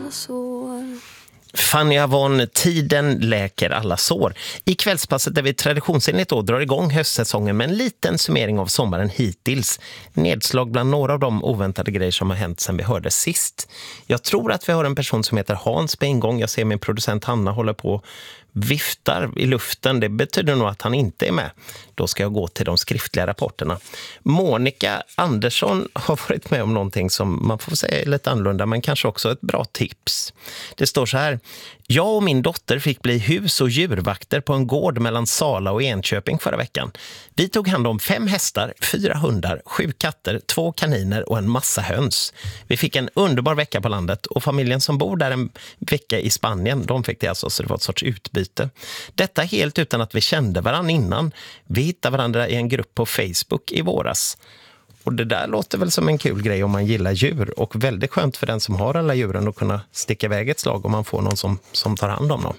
sår. Fanny Avon, tiden läker alla sår. I kvällspasset där vi traditionsenligt då drar igång höstsäsongen med en liten summering av sommaren hittills. Nedslag bland några av de oväntade grejer som har hänt sedan vi hörde sist. Jag tror att vi har en person som heter Hans på ingång. Jag ser min producent Hanna håller på viftar i luften. Det betyder nog att han inte är med. Då ska jag gå till de skriftliga rapporterna. Monica Andersson har varit med om någonting som man får säga är lite annorlunda, men kanske också ett bra tips. Det står så här: jag och min dotter fick bli hus- och djurvakter på en gård mellan Sala och Enköping förra veckan. Vi tog hand om 5 hästar, 4 hundar, 7 katter, 2 kaniner och en massa höns. Vi fick en underbar vecka på landet och familjen som bor där en vecka i Spanien, de fick det alltså, så det var ett sorts utbyte. Detta helt utan att vi kände varandra innan. Vi hittade varandra i en grupp på Facebook i våras. Och det där låter väl som en kul grej om man gillar djur, och väldigt skönt för den som har alla djuren att kunna sticka iväg ett slag om man får någon som tar hand om dem.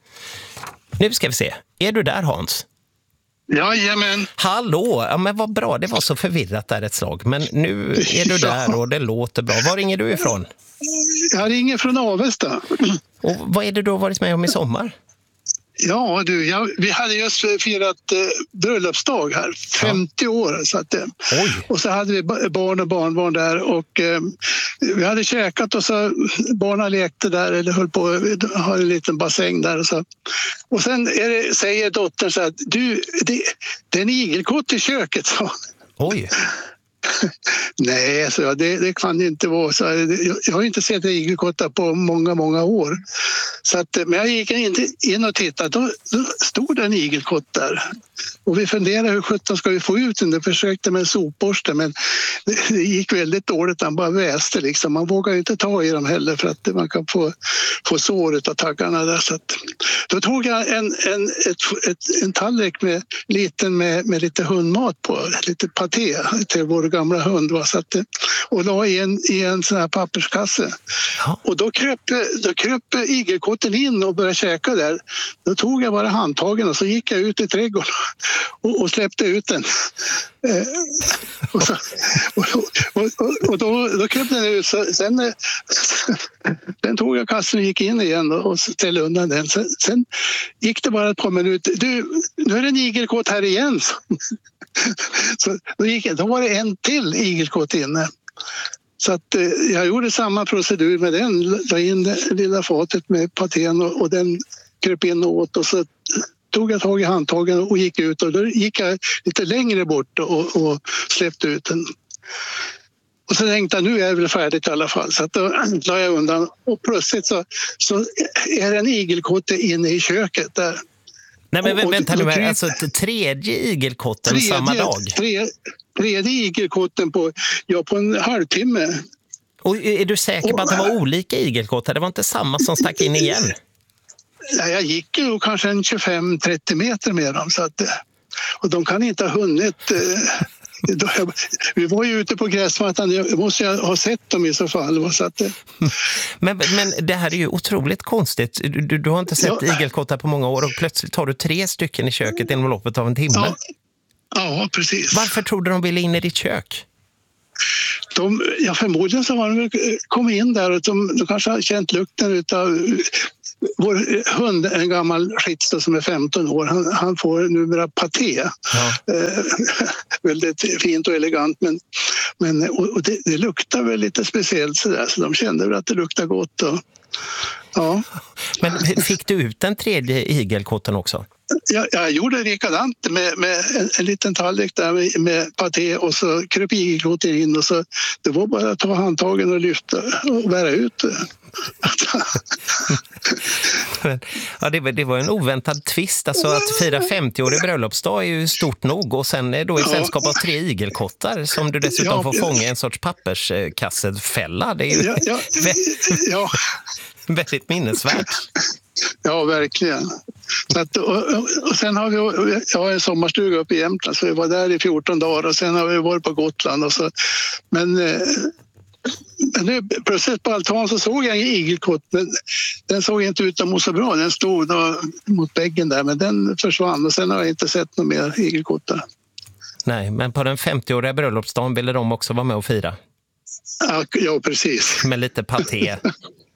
Nu ska vi se. Är du där, Hans? Jajamän. Hallå, ja, men vad bra, det var så förvirrat där ett slag. Men nu är du där och det låter bra. Var ringer du ifrån? Jag ringer från Avesta. Och vad är det du har varit med om i sommar? Ja du, vi hade just firat bröllopsdag här, 50 år. Så att, och så hade vi barn och barnbarn där och vi hade käkat och så barnen lekte där eller höll på att ha en liten bassäng där. Och sen säger dottern så att det är en igelkott i köket. Så. Oj. Nej, så det kan det inte vara. Så jag har inte sett igelkottar på många, många år. Så att, men jag gick inte in och tittade. Då stod det en igelkott där. Och vi funderade hur 17 ska vi få ut den. Jag försökte med en sopborste, men det gick väldigt dåligt. Han bara väste liksom. Man vågar ju inte ta i dem heller för att man kan få sår av taggarna där. Så att, då tog jag en tallrik med lite hundmat på. Lite paté till vår gamla hund. Va? Så att, och la i en sån här papperskasse. Ja. Och då kröp igelkotten in och började käka där. Då tog jag bara handtagen och så gick jag ut i trädgården och släppte ut den. Och då kröp den ut. Sen tog jag kassen och gick in igen och ställde undan den. Sen gick det bara ett par minuter. Du, nu är det en igelkott här igen. Så då var det en till igelkott inne. Så att jag gjorde samma procedur med den. La in det lilla fatet med patén och den kröp in och åt och så tog jag tag i handtagen och gick ut och då gick jag lite längre bort och släppte ut den. Och så tänkte jag, nu är det väl färdigt i alla fall. Så att då la jag undan och plötsligt så är det en igelkotte inne i köket där. Nej men vänta nu, alltså tredje igelkotten samma dag? Tredje igelkotten på en halvtimme. Och är du säker på att det var olika igelkottar? Det var inte samma som stack in igen? Ja, jag gick ju kanske en 25-30 meter med dem. Så att, och de kan inte ha hunnit... Vi var ju ute på gräsmattan, jag måste ha sett dem i så fall. Så att, men det här är ju otroligt konstigt. Du har inte sett igelkottar på många år och plötsligt tar du 3 stycken i köket inom loppet av en timme. Ja, precis. Varför tror du de ville in i ditt kök? Förmodligen så har de kommit in där och de kanske har känt lukten av vår hund, en gammal skitstå som är 15 år. Han får numera paté. Ja. Väldigt fint och elegant, men och det luktar väl lite speciellt sådär, så de kände väl att det luktar gott. Och, ja. Men fick du ut den tredje igelkotten också? Jag gjorde likadant med en liten tallrik där med paté och så kröp igelkotten in och så det var bara att ta handtagen och lyfta och bära ut. Ja, det var en oväntad twist. Alltså att fira 50-årig bröllopsdag är ju stort nog och sen då i sällskap av 3 igelkottar som du dessutom får fånga en sorts papperskassefälla. Det är ju väldigt minnesvärt. Ja, verkligen. Så att, och sen har jag har en sommarstuga uppe i Jämtland så vi var där i 14 dagar och sen har vi varit på Gotland och så. Men nu, plötsligt på altan så såg jag en igelkott, men den såg inte ut att må så bra. Den stod mot väggen där, men den försvann och sen har jag inte sett några mer igelkottar. Nej, men på den 50-åriga bröllopsdagen ville de också vara med och fira. Ja, precis. Med lite paté.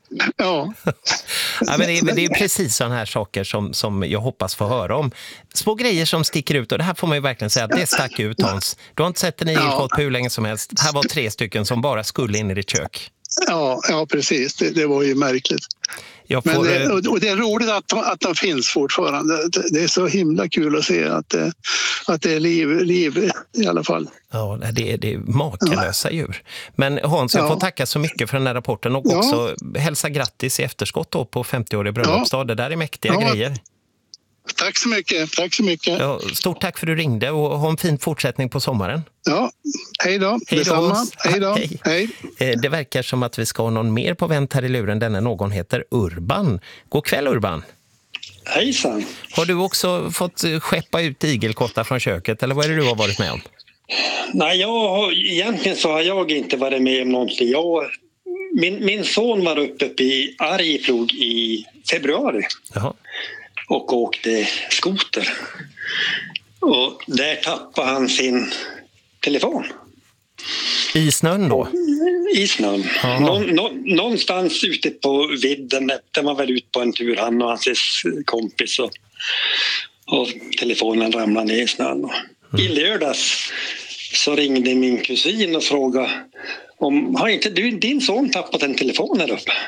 Ja. Ja, men det är precis sådana här saker som jag hoppas få höra om. Små grejer som sticker ut, och det här får man ju verkligen säga att det stack ut, Hans. Du har inte sett en igelkott på hur länge som helst. Här var 3 stycken som bara skulle in i ditt kök. Ja, precis. Det var ju märkligt. Men det är roligt att de finns fortfarande. Det är så himla kul att se att det är liv i alla fall. Ja, det är makalösa djur. Men Hans, jag får tacka så mycket för den här rapporten och också hälsa grattis i efterskott då på 50-årig bröllopsdag. Det där är mäktiga grejer. Tack så mycket. Ja, stort tack för att du ringde och ha en fin fortsättning på sommaren. Ja, hej då. Detsamma. Hej då. Hej. Det verkar som att vi ska ha någon mer på vänt här i luren. Denna någon heter Urban. God kväll, Urban. Hejsan. Har du också fått skeppa ut igelkottar från köket, eller vad är det du har varit med om? Nej, egentligen så har jag inte varit med om någonting. Min son var uppe i Arjeplog i februari. Jaha. Och åkte skoter. Och där tappade han sin telefon. I snön då? I snön. Någonstans ute på vidden. Den var väl ut på en tur, han och hans kompis. Och telefonen ramlade ner i snön. I lördags så ringde min kusin och frågade har inte din son tappat en telefon här uppe?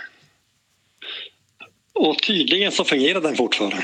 Och tydligen så fungerar den fortfarande.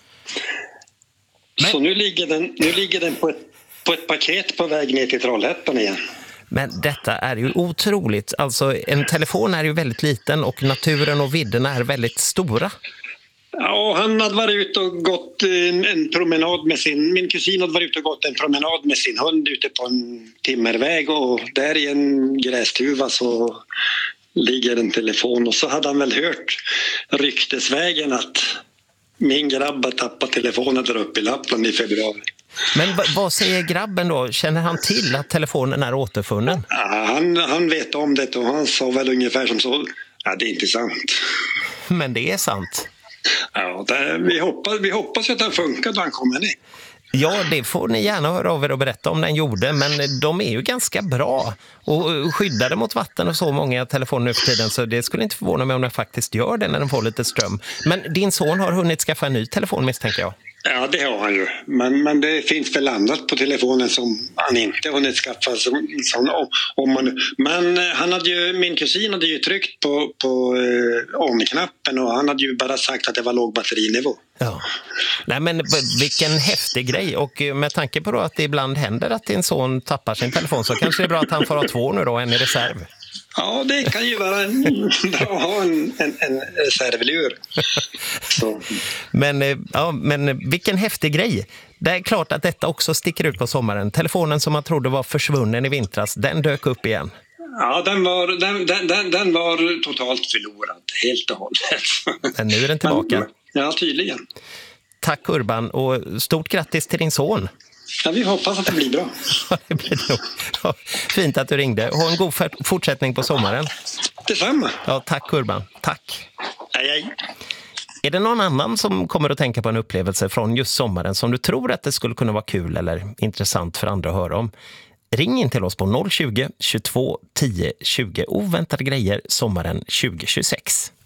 Så nu ligger den på ett paket på väg ner till Trollhättan igen. Men detta är ju otroligt. Alltså en telefon är ju väldigt liten och naturen och vidderna är väldigt stora. Ja, han hade varit ute och gått en promenad med min kusin hade varit ute och gått en promenad med sin hund ute på en timmerväg, och där i en grästuva så ligger en telefon, och så hade han väl hört ryktesvägen att min grabb har tappat telefonen där uppe i Lappland i februari. Men vad säger grabben då? Känner han till att telefonen är återfunnen? Ja, han vet om det, och han sa väl ungefär som så: ja, det är inte sant. Men det är sant. Ja, vi hoppas att den funkar då han kommer ner. Ja, det får ni gärna höra av er och berätta om den gjorde, men de är ju ganska bra och skyddade mot vatten och så många telefoner nu för tiden, så det skulle inte förvåna mig om den faktiskt gör det när den får lite ström. Men din son har hunnit skaffa en ny telefon, misstänker jag. Ja, det har han ju. Men det finns väl annat på telefonen som han inte har hunnit skaffa. Men min kusin hade ju tryckt på on-knappen, och han hade ju bara sagt att det var låg batterinivå. Ja. Nej, men vilken häftig grej. Och med tanke på då att det ibland händer att din son tappar sin telefon, så kanske det är bra att han får ha 2 nu då, en i reserv. Ja, det kan ju vara bra att ha en reservlur. Men vilken häftig grej. Det är klart att detta också sticker ut på sommaren. Telefonen som man trodde var försvunnen i vintras, den dök upp igen. Ja, den var totalt förlorad, helt och hållet. Men nu är den tillbaka. Ja, tydligen. Tack Urban, och stort grattis till din son. Ja, vi hoppas att det blir bra. Det blir nog. Ja, fint att du ringde. Ha en god fortsättning på sommaren. Detsamma. Ja, tack Urban. Tack. Hej. Är det någon annan som kommer att tänka på en upplevelse från just sommaren som du tror att det skulle kunna vara kul eller intressant för andra att höra om? Ring in till oss på 020 22 10 20. Oväntade grejer sommaren 2026.